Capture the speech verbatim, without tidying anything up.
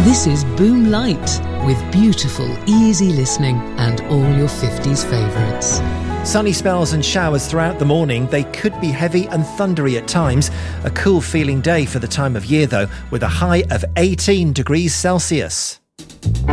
This is Boom Light, with beautiful, easy listening and all your fifties favourites. Sunny spells and showers throughout the morning. They could be heavy and thundery at times. A cool feeling day for the time of year though, with a high of eighteen degrees Celsius.